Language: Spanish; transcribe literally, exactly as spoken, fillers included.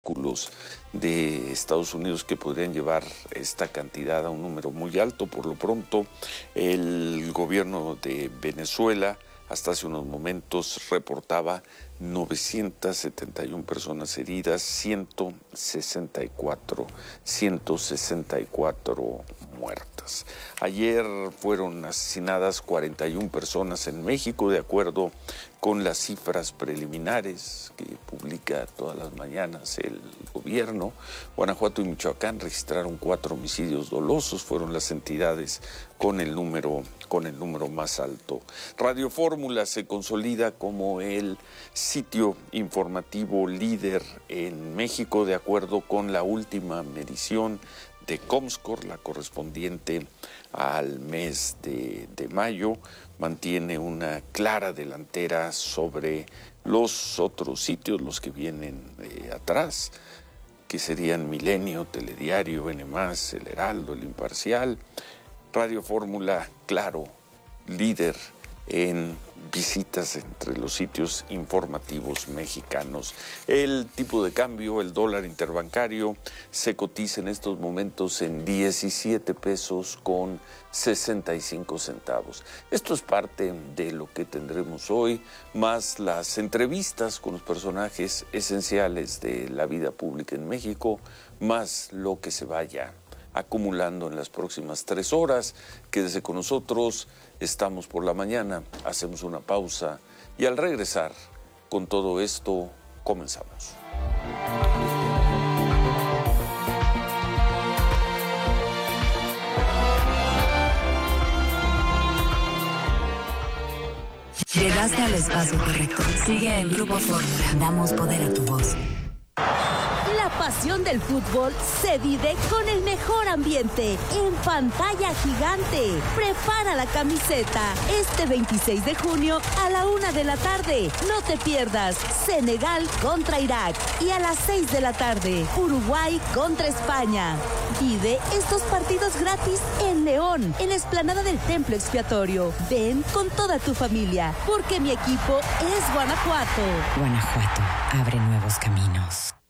de Estados Unidos que podrían llevar esta cantidad a un número muy alto. Por lo pronto, el gobierno de Venezuela hasta hace unos momentos reportaba novecientas setenta y una personas heridas, ciento sesenta y cuatro muertas. Ayer fueron asesinadas cuarenta y una personas en México, de acuerdo con las cifras preliminares que publica todas las mañanas el gobierno. Guanajuato y Michoacán registraron cuatro homicidios dolosos, fueron las entidades con el número, con el número más alto. Radio Fórmula se consolida como el sitio informativo líder en México, de acuerdo con la última medición de Comscore, la correspondiente al mes de, de mayo. Mantiene una clara delantera sobre los otros sitios, los que vienen eh, atrás, que serían Milenio, Telediario, N más, El Heraldo, El Imparcial. Radio Fórmula, claro, líder en visitas entre los sitios informativos mexicanos. El tipo de cambio, el dólar interbancario, se cotiza en estos momentos en diecisiete pesos con sesenta y cinco centavos. Esto es parte de lo que tendremos hoy, más las entrevistas con los personajes esenciales de la vida pública en México, más lo que se vaya acumulando en las próximas tres horas. Quédese con nosotros, estamos por la mañana, hacemos una pausa y al regresar con todo esto comenzamos. Llegaste al espacio correcto. Sigue en Grupo Fórmula. Damos poder a tu voz. La pasión del fútbol se vive con el mejor ambiente, en pantalla gigante. Prepara la camiseta este veintiséis de junio a la una de la tarde. No te pierdas Senegal contra Irak y a las seis de la tarde Uruguay contra España. Vive estos partidos gratis en León, en la explanada del Templo Expiatorio. Ven con toda tu familia, porque mi equipo es Guanajuato. Guanajuato abre nuevos caminos.